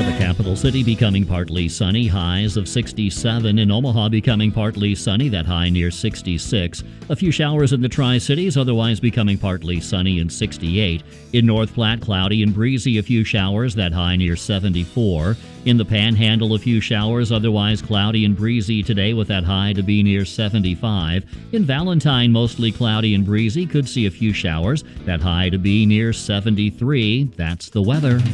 The capital city becoming partly sunny, highs of 67. In Omaha becoming partly sunny, that high near 66. A few showers in the Tri-Cities, otherwise becoming partly sunny and 68. In North Platte, cloudy and breezy, a few showers, that high near 74. In the Panhandle, a few showers, otherwise cloudy and breezy today with that high to be near 75. In Valentine, mostly cloudy and breezy, could see a few showers, that high to be near 73. That's the weather.